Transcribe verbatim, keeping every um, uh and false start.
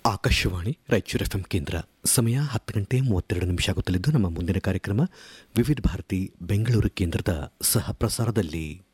Akashvani Raichur F M ಕೇಂದ್ರ. ಸಮಯ ಹತ್ತು ಗಂಟೆ ಮೂವತ್ತೆರಡು ನಿಮಿಷ ಆಗುತ್ತಲಿದ್ದು ನಮ್ಮ ಮುಂದಿನ ಕಾರ್ಯಕ್ರಮ ವಿವಿಧ ಭಾರತಿ ಬೆಂಗಳೂರು ಕೇಂದ್ರದ ಸಹ ಪ್ರಸಾರದಲ್ಲಿ.